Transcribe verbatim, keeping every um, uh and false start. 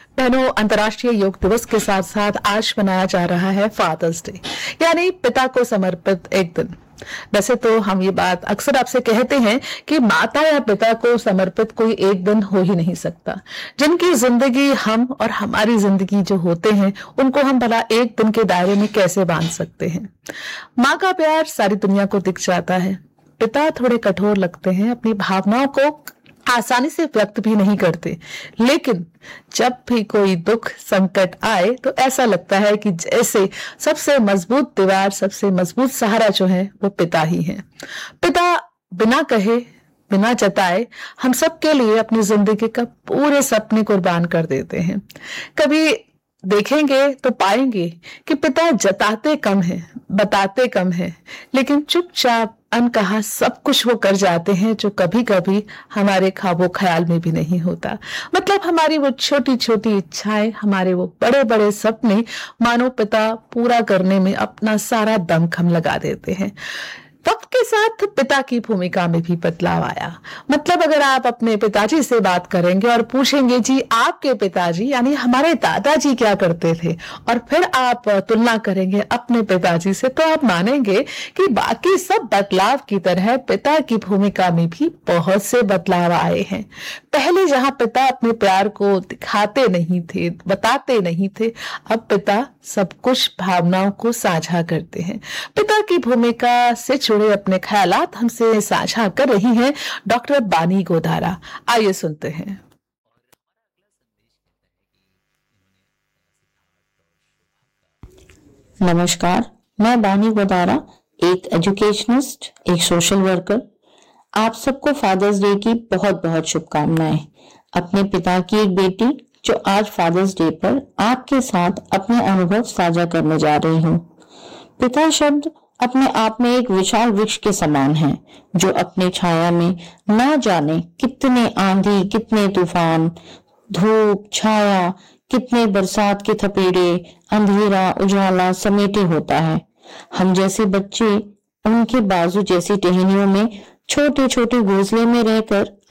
बहनों, अंतर्राष्ट्रीय योग दिवस के साथ साथ आज मनाया जा रहा है फादर्स डे, यानी पिता को समर्पित एक दिन। वैसे तो हम ये बात अक्सर आपसे कहते हैं कि माता या पिता को समर्पित कोई एक दिन हो ही नहीं सकता। जिनकी जिंदगी हम और हमारी जिंदगी जो होते हैं, उनको हम भला एक दिन के दायरे में कैसे बांध सकते हैं। माँ का प्यार सारी दुनिया को दिख जाता है। पिता थोड़े कठोर लगते हैं, अपनी भावनाओं को आसानी से व्यक्त भी नहीं करते, लेकिन जब भी कोई दुख संकट आए तो ऐसा लगता है कि जैसे सबसे मजबूत दीवार, सबसे मजबूत सहारा जो है वो पिता ही है। पिता बिना कहे, बिना जताए हम सबके लिए अपनी जिंदगी का पूरे सपने कुर्बान कर देते हैं। कभी देखेंगे तो पाएंगे कि पिता जताते कम है, बताते कम है, लेकिन चुपचाप अनकहा सब कुछ वो कर जाते हैं जो कभी कभी हमारे ख्वाबों ख्याल में भी नहीं होता। मतलब हमारी वो छोटी छोटी इच्छाएं, हमारे वो बड़े बड़े सपने मानो पिता पूरा करने में अपना सारा दमखम लगा देते हैं। वक्त के साथ पिता की भूमिका में भी बदलाव आया। मतलब अगर आप अपने पिताजी से बात करेंगे और पूछेंगे जी आपके पिताजी यानी हमारे दादाजी क्या करते थे, और फिर आप तुलना करेंगे अपने पिताजी से, तो आप मानेंगे कि बाकी सब बदलाव की तरह पिता की भूमिका में भी बहुत से बदलाव आए हैं। पहले जहां पिता अपने प्यार को दिखाते नहीं थे, बताते नहीं थे, अब पिता सब कुछ भावनाओं को साझा करते हैं। पिता की भूमिका से जुड़े अपने ख्यालात हमसे साझा कर रही हैं डॉक्टर बानी गोदारा। आइए सुनते हैं। नमस्कार, मैं बानी गोदारा, एक एजुकेशनिस्ट, एक सोशल वर्कर। आप सबको फादर्स डे की बहुत बहुत शुभकामनाएं। अपने पिता की एक बेटी जो आज फादर्स डे पर आपके साथ अपने अनुभव साझा करने जा रही हूँ। पिता शब्द अपने आप में एक विशाल वृक्ष के समान है, जो अपने छाया में ना जाने कितने आंधी, कितने तूफान, धूप, छाया, कितने बरसात के थपेड़े, अंधेरा, उजाला समेटे होता है। हम जैसे बच्चे उनके बाजू जैसी टहनियों में छोटे छोटे घोंसले में रहकर